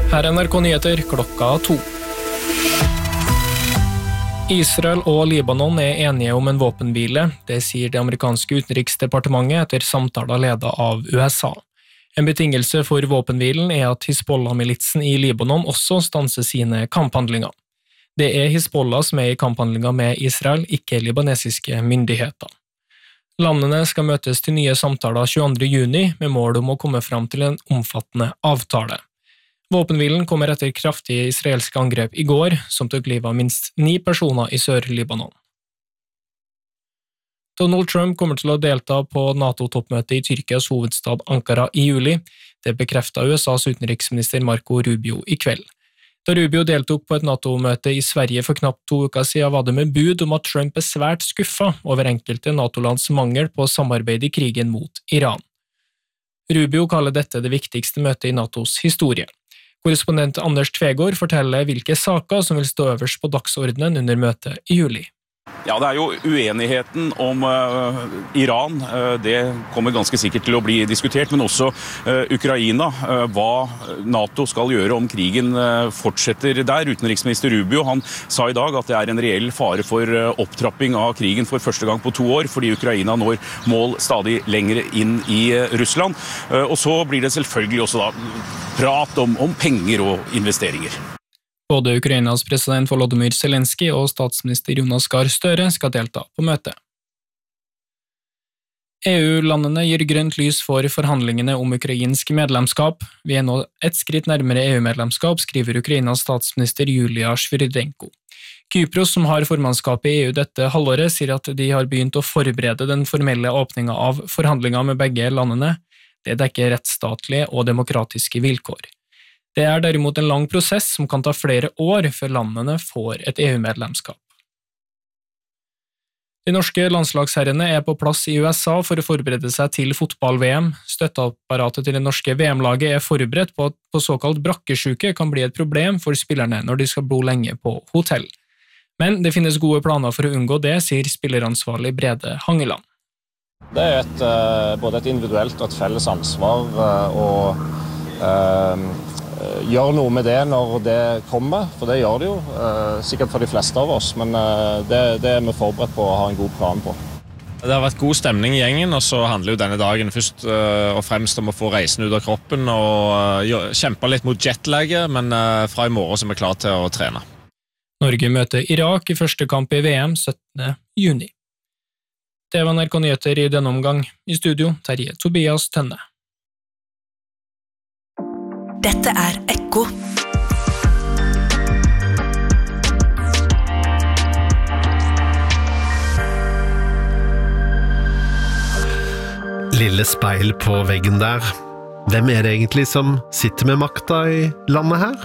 Her NRK Nyheter klokka 2. Israel og Libanon enige om en våpenhvile, det sier det amerikanske utenriksdepartementet etter samtaler ledet av USA. En betingelse for våpenhvilen at Hizbollah-militsen i Libanon også stanser sine kamphandlinger. Det Hizbollah som i kamphandlinger med Israel, ikke libanesiske myndigheter. Landene skal møtes til nye samtaler 22. juni med mål om å komme fram til en omfattende avtale. Våpenhvilen kommer etter kraftige israelske angrep i går, som tok livet av minst 9 personer i Sør-Libanon. Donald Trump kommer til å delta på NATO-toppmøtet i Tyrkias hovedstad Ankara i juli. Det bekreftet USAs utenriksminister Marco Rubio i kveld. Da Rubio deltok på et NATO-møte i Sverige for knapt 2 uker siden, var det med bud om at Trump svært skuffet over enkelte NATO-lands mangel på samarbeid i krigen mot Iran. Rubio kaller dette det viktigste møtet i NATOs historie. Korrespondent Anders Tvegård forteller hvilke saker som vil stå øverst på dagsordenen under møtet i juli. Ja, det jo uenigheten om Iran, det kommer ganske sikkert til å bli diskutert, men også Ukraina, hva NATO skal gjøre om krigen fortsetter der. Utenriksminister Rubio, han sa i dag at det en reell fare for opptrapping av krigen for første gang på 2 år, fordi Ukraina når mål stadig lengre inn i Russland. Og så blir det selvfølgelig også da prat om penger og investeringer. Både Ukrainas president Volodymyr Zelensky og statsminister Jonas Gahr Støre skal delta på møtet. EU-landene gir grønt lys for forhandlingene om ukrainsk medlemskap. Vi nå et skritt nærmere EU-medlemskap, skriver Ukrainas statsminister Julia Sviridenko. Kypros, som har formannskapet i EU dette halvåret, sier at de har begynt å forberede den formelle åpningen av forhandlinger med begge landene. Det dekker rettsstatlige og demokratiske vilkår. Det derimot en lang prosess som kan ta flere år før landene får et EU-medlemskap. De norske landslagsherrene på plass i USA for å forberede seg til fotball-VM. Støtteapparatet til det norske VM-laget forberedt på at på såkalt brakkesjuke kan bli et problem for spillerne når de skal bo lenge på hotell. Men det finnes gode planer for å unngå det, sier spilleransvarlig Brede Hangeland. Det både et individuelt og et felles ansvar gjør noe med det når det kommer, for det gjør det jo, sikkert for de fleste av oss, men det vi forberedt på å ha en god plan på. Det har vært god stemning i gjengen, og så handler jo denne dagen først og fremst om å få reisen ut av kroppen og kjempe litt mot jetlaget, men fra i morgen så vi klare til å trene. Norge møter Irak i første kamp i VM 17. juni. Det var NRK Nyheter i denne omgang. I studio, Terje Tobias Tønne. Dette Ekko. Lille speil på veggen der. Hvem det egentlig som sitter med makta i landet her?